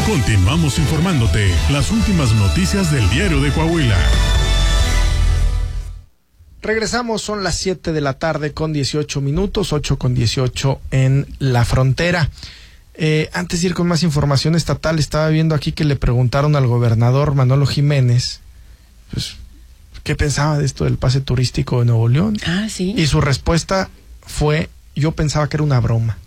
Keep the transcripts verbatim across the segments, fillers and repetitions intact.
Continuamos informándote las últimas noticias del Diario de Coahuila. Regresamos, son las siete de la tarde con dieciocho minutos, ocho con dieciocho en la frontera. Eh, antes de ir con más información estatal, estaba viendo aquí que le preguntaron al gobernador Manolo Jiménez, pues, ¿qué pensaba de esto del pase turístico de Nuevo León? Ah, sí. Y su respuesta fue, yo pensaba que era una broma.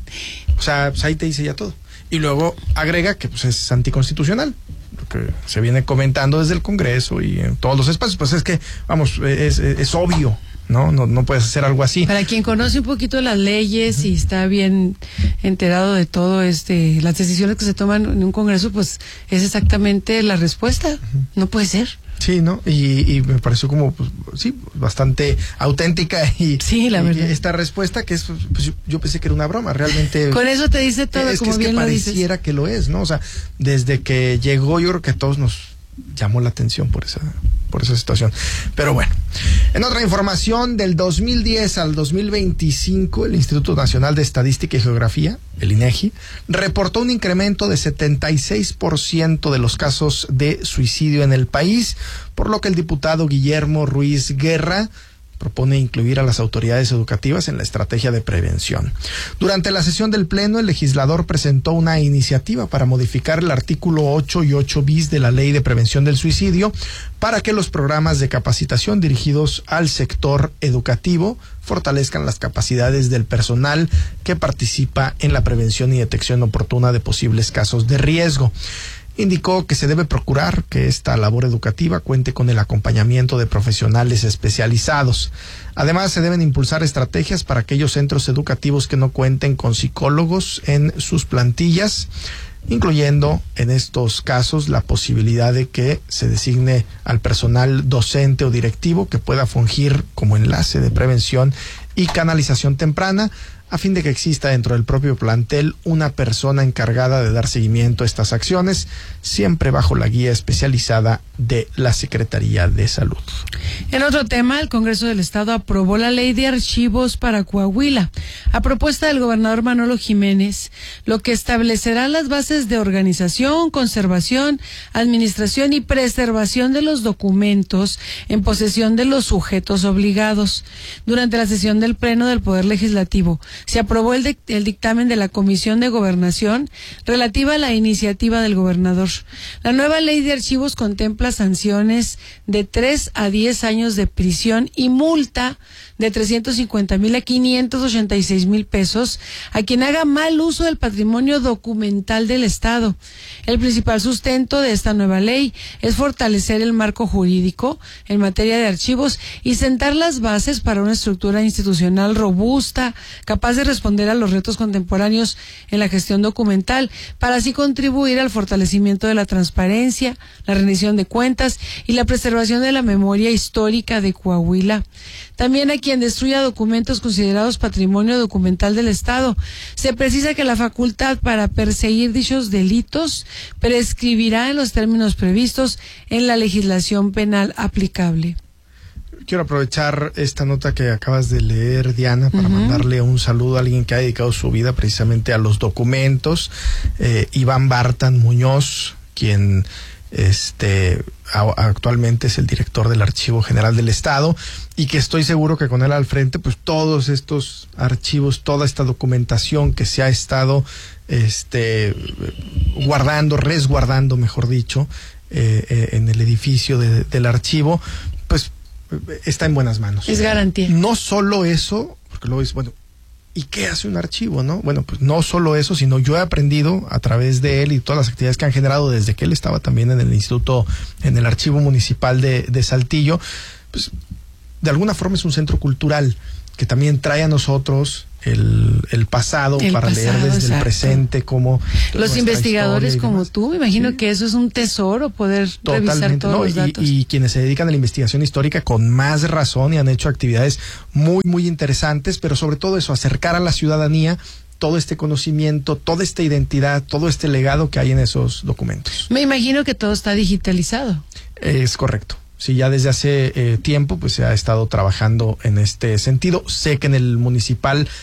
O sea, pues ahí te dice ya todo. Y luego agrega que pues es anticonstitucional, lo que se viene comentando desde el Congreso y en todos los espacios. Pues es que, vamos, es, es, es obvio, ¿no? ¿no? No puedes hacer algo así. Para quien conoce un poquito las leyes uh-huh. y está bien enterado de todo, este, las decisiones que se toman en un Congreso, pues es exactamente la respuesta. Uh-huh. No puede ser. Sí, ¿no? Y, y me pareció como, pues, sí, bastante auténtica y, sí, la verdad. Y esta respuesta que es, pues yo, yo pensé que era una broma, realmente. Con eso te dice todo, es como que, es bien que lo dices. pareciera que lo es, ¿no? O sea, desde que llegó yo creo que a todos nos llamó la atención por esa, por esa situación. Pero bueno, en otra información, del dos mil diez al dos mil veinticinco, el Instituto Nacional de Estadística y Geografía, el INEGI, reportó un incremento de setenta y seis por ciento de los casos de suicidio en el país, por lo que el diputado Guillermo Ruiz Guerra propone incluir a las autoridades educativas en la estrategia de prevención. Durante la sesión del Pleno, el legislador presentó una iniciativa para modificar el artículo ocho y ocho bis de la Ley de Prevención del Suicidio para que los programas de capacitación dirigidos al sector educativo fortalezcan las capacidades del personal que participa en la prevención y detección oportuna de posibles casos de riesgo. Indicó que se debe procurar que esta labor educativa cuente con el acompañamiento de profesionales especializados. Además, se deben impulsar estrategias para aquellos centros educativos que no cuenten con psicólogos en sus plantillas, incluyendo en estos casos la posibilidad de que se designe al personal docente o directivo que pueda fungir como enlace de prevención y canalización temprana, a fin de que exista dentro del propio plantel una persona encargada de dar seguimiento a estas acciones, siempre bajo la guía especializada de la Secretaría de Salud. En otro tema, el Congreso del Estado aprobó la Ley de Archivos para Coahuila, a propuesta del gobernador Manolo Jiménez, lo que establecerá las bases de organización, conservación, administración y preservación de los documentos en posesión de los sujetos obligados. Durante la sesión del Pleno del Poder Legislativo, se aprobó el, el dictamen de la Comisión de Gobernación relativa a la iniciativa del gobernador. La nueva ley de archivos contempla sanciones de tres a diez años de prisión y multa de trescientos cincuenta mil a quinientos ochenta y seis mil pesos a quien haga mal uso del patrimonio documental del Estado. El principal sustento de esta nueva ley es fortalecer el marco jurídico en materia de archivos y sentar las bases para una estructura institucional robusta, capaz de responder a los retos contemporáneos en la gestión documental, para así contribuir al fortalecimiento de la transparencia, la rendición de cuentas y la preservación de la memoria histórica de Coahuila. También a quien destruya documentos considerados patrimonio documental del Estado. Se precisa que la facultad para perseguir dichos delitos prescribirá en los términos previstos en la legislación penal aplicable. Quiero aprovechar esta nota que acabas de leer, Diana, para uh-huh. mandarle un saludo a alguien que ha dedicado su vida precisamente a los documentos, eh, Iván Bartan Muñoz, quien este a, actualmente es el director del Archivo General del Estado, y que estoy seguro que con él al frente, pues todos estos archivos, toda esta documentación que se ha estado este guardando, resguardando, mejor dicho, eh, eh, en el edificio de, del archivo, pues está en buenas manos. Es garantía. No solo eso, porque luego es, bueno, ¿y qué hace un archivo, no? Bueno, pues no solo eso, sino yo he aprendido a través de él y todas las actividades que han generado desde que él estaba también en el instituto, en el Archivo Municipal de, de Saltillo, pues de alguna forma es un centro cultural que también trae a nosotros el, el pasado el para pasado, leer desde exacto. el presente como los investigadores como tú, me imagino sí. que eso es un tesoro poder Totalmente, revisar todos ¿no? los datos. Y, y quienes se dedican a la investigación histórica con más razón y han hecho actividades muy, muy interesantes, pero sobre todo eso, acercar a la ciudadanía todo este conocimiento, toda esta identidad, todo este legado que hay en esos documentos. Me imagino que todo está digitalizado. Es correcto. Sí, ya desde hace eh, tiempo pues se ha estado trabajando en este sentido. Sé que en el municipal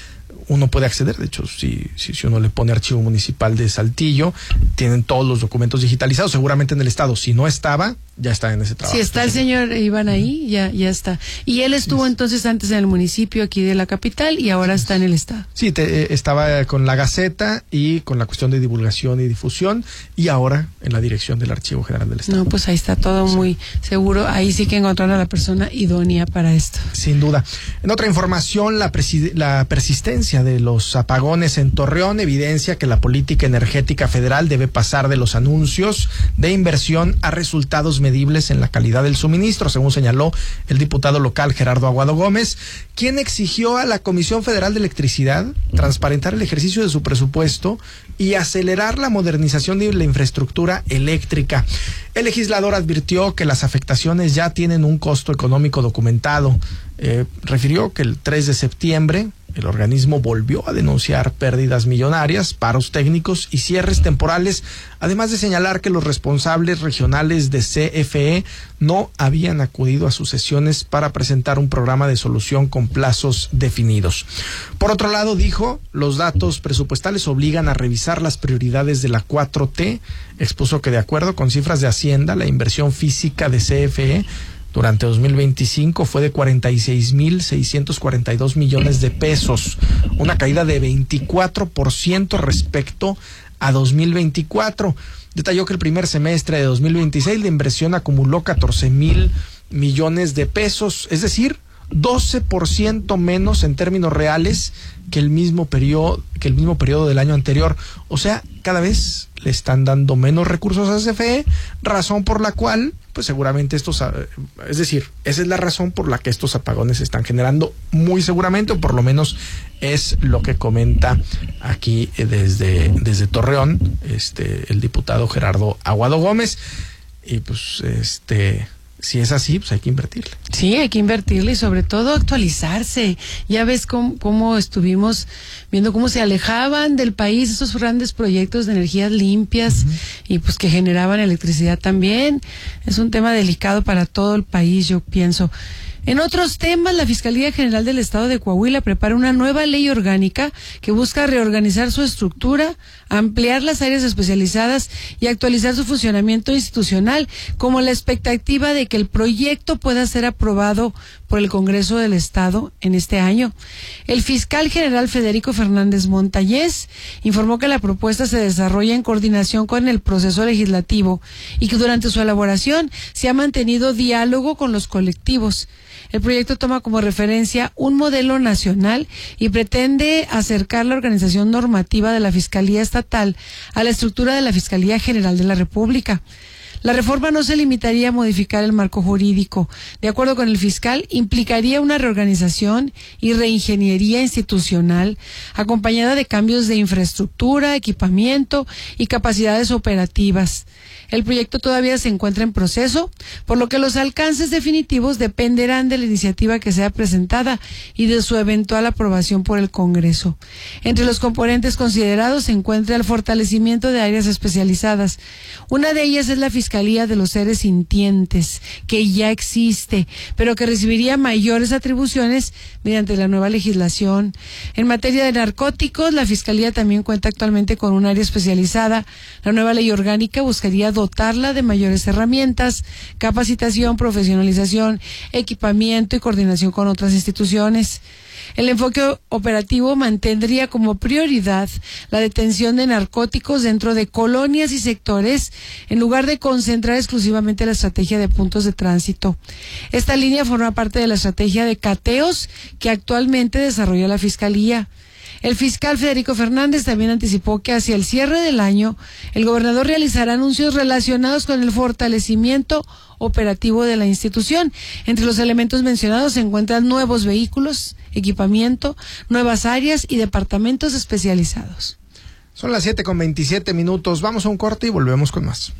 uno puede acceder. De hecho, si, si, si uno le pone Archivo Municipal de Saltillo, tienen todos los documentos digitalizados, seguramente en el estado. Si no estaba, ya está en ese trabajo. Si está el señor Iván ahí, ya, ya está. Y él estuvo sí. entonces antes en el municipio aquí de la capital y ahora sí. está en el estado. Sí, te, eh, estaba con la Gaceta y con la cuestión de divulgación y difusión, y ahora en la dirección del Archivo General del Estado. No, pues ahí está todo sí. muy seguro. Ahí sí que encontraron a la persona idónea para esto. Sin duda. En otra información, la, presi- la persistencia de los apagones en Torreón evidencia que la política energética federal debe pasar de los anuncios de inversión a resultados medibles en la calidad del suministro, según señaló el diputado local Gerardo Aguado Gómez, quien exigió a la Comisión Federal de Electricidad transparentar el ejercicio de su presupuesto y acelerar la modernización de la infraestructura eléctrica. El legislador advirtió que las afectaciones ya tienen un costo económico documentado. Eh, refirió que el tres de septiembre el organismo volvió a denunciar pérdidas millonarias, paros técnicos y cierres temporales, además de señalar que los responsables regionales de C F E no habían acudido a sus sesiones para presentar un programa de solución con plazos definidos. Por otro lado, dijo, los datos presupuestales obligan a revisar las prioridades de la cuatro T. Expuso que de acuerdo con cifras de Hacienda, la inversión física de C F E durante dos mil veinticinco fue de cuarenta y seis mil seiscientos cuarenta y dos millones de pesos, una caída de veinticuatro por ciento respecto a dos mil veinticuatro. Detalló que el primer semestre de dos mil veintiséis la inversión acumuló catorce mil millones de pesos, es decir, doce por ciento menos en términos reales que el mismo periodo que el mismo periodo del año anterior. O sea, cada vez le están dando menos recursos a C F E, razón por la cual, pues seguramente estos, es decir, esa es la razón por la que estos apagones se están generando, muy seguramente, o por lo menos es lo que comenta aquí desde, desde Torreón, este, el diputado Gerardo Aguado Gómez. Y pues, este... si es así, pues hay que invertirle. Sí, hay que invertirle y sobre todo actualizarse. Ya ves cómo, cómo estuvimos viendo cómo se alejaban del país esos grandes proyectos de energías limpias uh-huh. y pues que generaban electricidad también. Es un tema delicado para todo el país, yo pienso. En otros temas, la Fiscalía General del Estado de Coahuila prepara una nueva ley orgánica que busca reorganizar su estructura, ampliar las áreas especializadas y actualizar su funcionamiento institucional, como la expectativa de que el proyecto pueda ser aprobado por el Congreso del Estado en este año. El fiscal general Federico Fernández Montañez informó que la propuesta se desarrolla en coordinación con el proceso legislativo y que durante su elaboración se ha mantenido diálogo con los colectivos. El proyecto toma como referencia un modelo nacional y pretende acercar la organización normativa de la Fiscalía Estatal a la estructura de la Fiscalía General de la República. La reforma no se limitaría a modificar el marco jurídico. De acuerdo con el fiscal, implicaría una reorganización y reingeniería institucional, acompañada de cambios de infraestructura, equipamiento y capacidades operativas. El proyecto todavía se encuentra en proceso, por lo que los alcances definitivos dependerán de la iniciativa que sea presentada y de su eventual aprobación por el Congreso. Entre los componentes considerados se encuentra el fortalecimiento de áreas especializadas. Una de ellas es la Fiscalía de los Seres Sintientes, que ya existe, pero que recibiría mayores atribuciones mediante la nueva legislación. En materia de narcóticos, la Fiscalía también cuenta actualmente con un área especializada. La nueva ley orgánica buscaría dotarla de mayores herramientas, capacitación, profesionalización, equipamiento y coordinación con otras instituciones. El enfoque operativo mantendría como prioridad la detención de narcóticos dentro de colonias y sectores, en lugar de concentrar exclusivamente la estrategia de puntos de tránsito. Esta línea forma parte de la estrategia de cateos que actualmente desarrolla la Fiscalía. El fiscal Federico Fernández también anticipó que hacia el cierre del año, el gobernador realizará anuncios relacionados con el fortalecimiento operativo de la institución. Entre los elementos mencionados se encuentran nuevos vehículos, equipamiento, nuevas áreas y departamentos especializados. Son las siete con veintisiete minutos. Vamos a un corte y volvemos con más.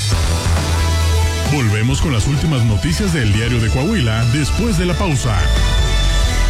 Volvemos con las últimas noticias del Diario de Coahuila después de la pausa.